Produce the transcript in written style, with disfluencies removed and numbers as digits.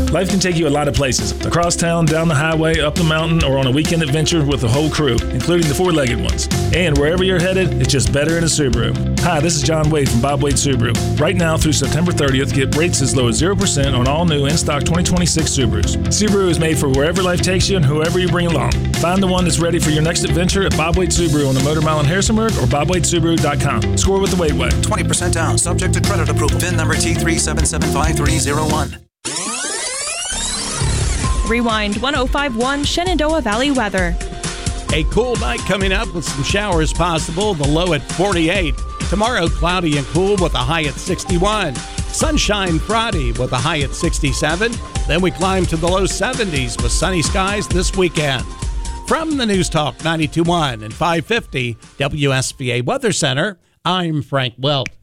Life can take you a lot of places. Across town, down the highway, up the mountain, or on a weekend adventure with the whole crew, including the four-legged ones. And wherever you're headed, it's just better in a Subaru. Hi, this is John Wade from Bob Wade Subaru. Right now through September 30th, get rates as low as 0% on all new in-stock 2026 Subarus. Subaru is made for wherever life takes you and whoever you bring along. Find the one that's ready for your next adventure at Bob Wade Subaru on the Motor Mile in Harrisonburg or BobWadeSubaru.com. Score with the Wade Way. 20% down, subject to credit approval. VIN number T3775301. Rewind 105.1 Shenandoah Valley weather. A cool night coming up with some showers possible, the low at 48. Tomorrow, cloudy and cool with a high at 61. Sunshine Friday with a high at 67. Then we climb to the low 70s with sunny skies this weekend. From the News Talk 92.1 and 550 WSVA Weather Center, I'm Frank Welch.